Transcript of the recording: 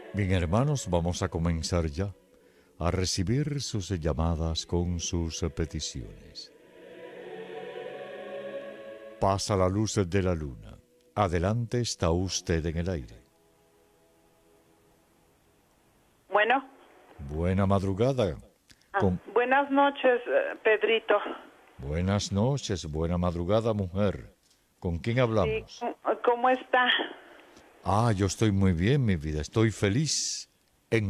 Bien, hermanos, vamos a comenzar ya a recibir sus llamadas con sus peticiones. Pasa la luz de la luna. Adelante, está usted en el aire. Bueno, Buena madrugada. Con... buenas noches, Pedrito. Buenas noches, buena madrugada, mujer. ¿Con quién Sí, hablamos? ¿cómo está? Yo estoy muy bien, mi vida. Estoy feliz